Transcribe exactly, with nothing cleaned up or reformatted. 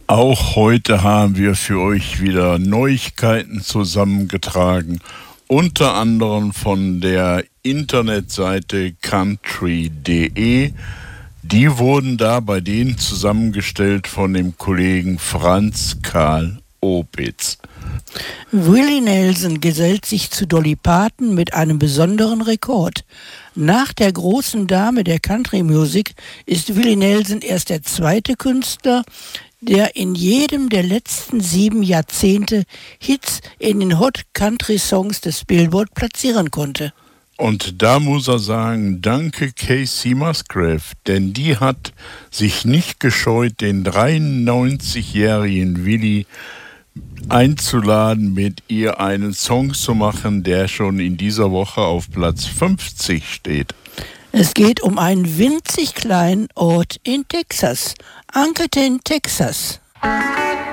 Auch heute haben wir für euch wieder Neuigkeiten zusammengetragen, unter anderem von der Internetseite country punkt de. Die wurden da bei denen zusammengestellt von dem Kollegen Franz Karl Opitz. Willie Nelson gesellt sich zu Dolly Parton mit einem besonderen Rekord. Nach der großen Dame der Country-Musik ist Willie Nelson erst der zweite Künstler, der in jedem der letzten sieben Jahrzehnte Hits in den Hot Country Songs des Billboard platzieren konnte. Und da muss er sagen, danke Casey Musgrave, denn die hat sich nicht gescheut, den dreiundneunzigjährigen Willie einzuladen, mit ihr einen Song zu machen, der schon in dieser Woche auf Platz fünfzig steht. Es geht um einen winzig kleinen Ort in Texas, Uncanton, Texas.